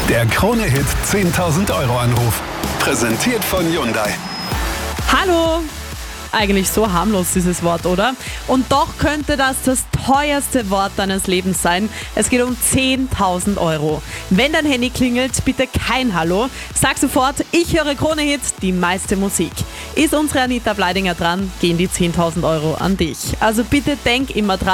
Der Krone-Hit 10.000 Euro Anruf. Präsentiert von Hyundai. Hallo! Eigentlich so harmlos dieses Wort, oder? Und doch könnte das teuerste Wort deines Lebens sein. Es geht um 10.000 Euro. Wenn dein Handy klingelt, bitte kein Hallo. Sag sofort, ich höre Krone-Hit, die meiste Musik. Ist unsere Anita Bleidinger dran, gehen die 10.000 Euro an dich. Also bitte denk immer dran.